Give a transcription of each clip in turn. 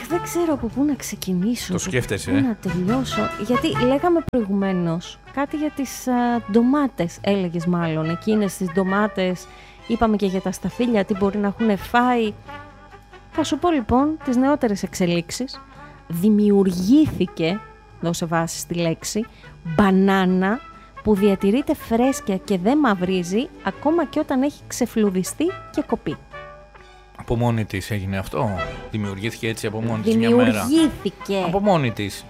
δεν ξέρω από πού να ξεκινήσω. Το σκέφτεσαι, πού να τελειώσω. Γιατί λέγαμε προηγουμένως κάτι για τις ντομάτες, έλεγες μάλλον. Εκείνες τις ντομάτες, είπαμε και για τα σταφύλια, τι μπορεί να έχουν φάει. Θα σου πω λοιπόν τις νεότερες εξελίξεις. Δημιουργήθηκε, δώσε βάση στη λέξη, μπανάνα που διατηρείται φρέσκια και δεν μαυρίζει ακόμα και όταν έχει ξεφλουδιστεί και κοπεί. Από μόνη της έγινε αυτό. Δημιουργήθηκε έτσι από μόνη της μια μέρα. Δημιουργήθηκε. Από μόνη της.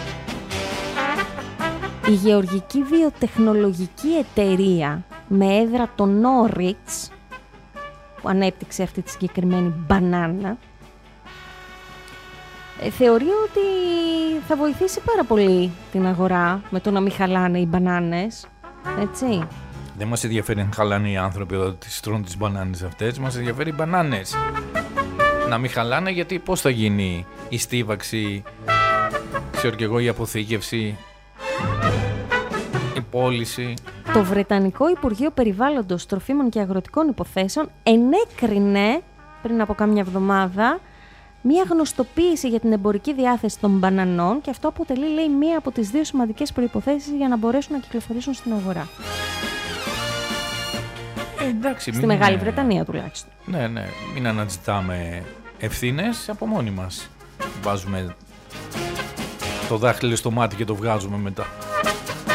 Η γεωργική βιοτεχνολογική εταιρεία με έδρα το Νόριτς, που ανέπτυξε αυτή τη συγκεκριμένη μπανάνα, θεωρεί ότι θα βοηθήσει πάρα πολύ την αγορά με το να μην χαλάνε οι μπανάνες, έτσι. Δεν μας ενδιαφέρει να χαλάνε οι άνθρωποι εδώ τις τρώνε τις μπανάνες αυτές, μας ενδιαφέρει οι μπανάνες. Να μην χαλάνε, γιατί πώς θα γίνει η στίβαξη, ξέρω και εγώ, η αποθήκευση, η πώληση. Το Βρετανικό Υπουργείο Περιβάλλοντος, Τροφίμων και Αγροτικών Υποθέσεων ενέκρινε πριν από κάμια εβδομάδα μία γνωστοποίηση για την εμπορική διάθεση των μπανανών και αυτό αποτελεί, λέει, μία από τις δύο σημαντικές προϋποθέσεις για να μπορέσουν να κυκλοφορήσουν στην αγορά. Εντάξει, στη Μεγάλη Βρετανία τουλάχιστον. Ναι, μην αναζητάμε ευθύνες από μόνοι μας. Βάζουμε το δάχτυλο στο μάτι και το βγάζουμε μετά.